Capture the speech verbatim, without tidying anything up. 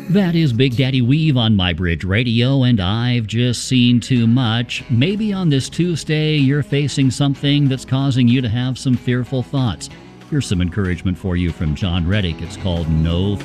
That is Big Daddy Weave on MyBridge Radio, and I've just seen too much. Maybe on this Tuesday you're facing something that's causing you to have some fearful thoughts. Here's some encouragement for you from John Reddick. It's called No